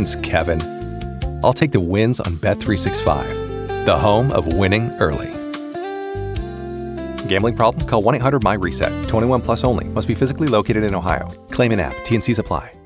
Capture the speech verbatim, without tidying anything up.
wins, Kevin. I'll take the wins on Bet three sixty-five, the home of winning early. Gambling problem? Call one eight hundred M Y RESET. twenty-one plus only. Must be physically located in Ohio. Claim in app. T N Cs apply.